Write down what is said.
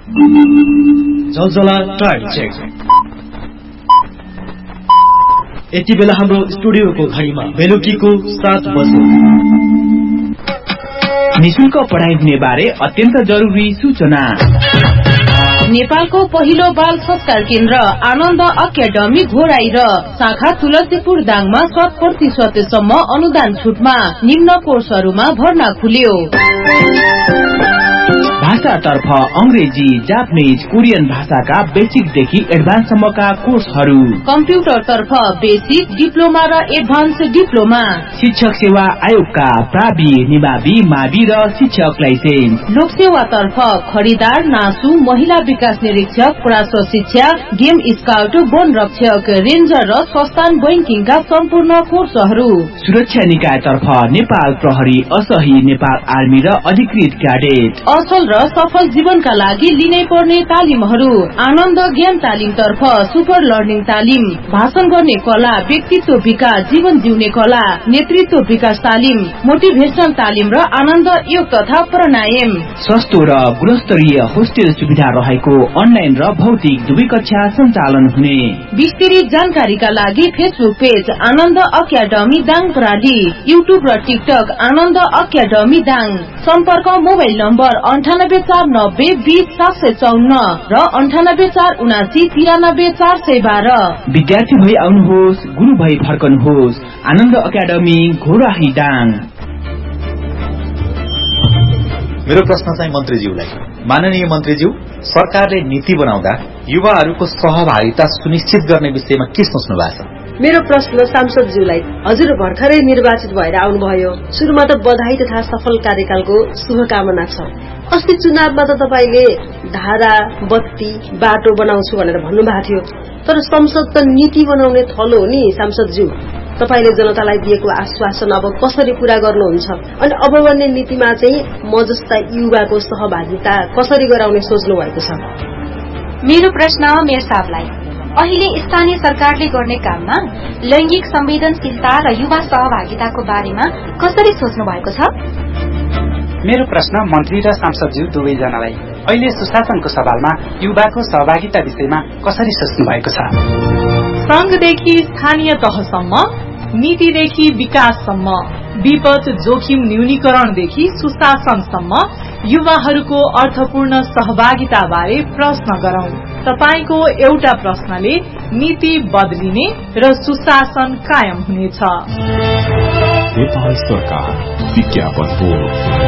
जलजला time check. यति बेला हाम्रो स्टुडियोको घडीमा बेलुकीको 7 बजे। निशुल्क पढाइ हुने बारे अत्यन्त जरुरी सूचना। नेपालको पहिलो बाल संस्कार केन्द्र आनन्द अकादमी घोराई र शाखा तुलसीपुर दाङमा 100% सम्म अनुदान छुटमा निम्न कोर्सहरूमा भर्ना खुल्यो। भाषातर्फ अंग्रेजी, जापानीज, कोरियन भाषाका बेसिकदेखि एडभान्ससम्मका कोर्सहरू। कम्प्युटरतर्फ बेसिक, डिप्लोमा र एडभान्स डिप्लोमा। शिक्षक सेवा आयोगका प्रावि, निमावि, मावि र शिक्षक लाइसेन्स। लोकसेवातर्फ खरिदार, नासु, महिला विकास निरीक्षक, प्राश्व शिक्षा, गेम स्काउट, वन रक्षक, रेन्जर र संस्थान बैंकिङका सम्पूर्ण कोर्सहरू। सुरक्षा निकायतर्फ नेपाल प्रहरी, असही, नेपाल आर्मी र अधिकृत क्याडेट। असल र सफल जीवनका लागि लिनै पर्ने तालिमहरू। आनन्द ज्ञान तालिम तर्फ सुपर लर्निङ तालिम, भाषण गर्ने कला, व्यक्तित्व विकास, जीवन जिउने कला, नेतृत्व विकास तालिम, मोटिभेशनल तालिम र आनन्द योग तथा प्राणायाम। सस्तो र गुणस्तरीय होस्टेल सुविधा रहेको अनलाइन र भौतिक दुवै कक्षा सञ्चालन हुने। विस्तृत जानकारीका लागि फेसबुक पेज आनन्द अकादमी दाङ प्रणाली, युट्युब र टिकटक आनन्द अकादमी दाङ। सम्पर्क मोबाइल नम्बर 9849020754 र 9847793412। विद्यार्थी भई आउनुहोस्, गुरु भई फर्कनुहोस्। आनन्द अकादमी घोराही दाङ। मेरो प्रश्न चाहिँ मन्त्रीज्यूलाई। माननीय मन्त्रीज्यू, सरकारले नीति बनाउँदा युवाहरूको सहभागिता सुनिश्चित गर्ने विषयमा के सोच्नु भएको छ? मेरो प्रश्न सांसदज्यूलाई। हजुर भर्खरै निर्वाचित भएर आउनुभयो। सुरुमा त बधाई तथा सफल कार्यकालको शुभकामना छ। अस्ति चुनावमा त तपाईले धारा, बत्ती, बाटो बनाउँछु भनेर भन्नुभएको थियो। तर संसद त नीति बनाउने थलो हो नि सांसदज्यू। तपाईले जनतालाई दिएको आश्वासन अब कसरी पूरा गर्नुहुन्छ? अनि अब बन्ने नीतिमा चाहिँ म जस्ता युवाको सहभागिता कसरी गराउने सोच्नु भएको छ? मेरो प्रश्न मेयर साहबलाई। अहिले स्थानीय सरकारले गर्ने काममा लैंगिक संवेदनशीलता र युवा सहभागिताको बारेमा कसरी सोच्नु भएको छ? मेरो प्रश्न मन्त्री र सांसदज्यू दुवैजनालाई। अहिले सुशासनको सवालमा युवाको सहभागिता विषयमा कसरी सोच्नु भएको छ? संघदेखि स्थानीय तहसम्म, नीतिदेखि विकाससम्म, विपद जोखिम न्यूनीकरणदेखि सुशासनसम्म युवाहरूको अर्थपूर्ण सहभागिता बारे प्रश्न गरौं। तपाईको एउटा प्रश्नले नीति बदलिने र सुशासन कायम हुनेछ। नेपाल सरकार विज्ञापन बोर्ड।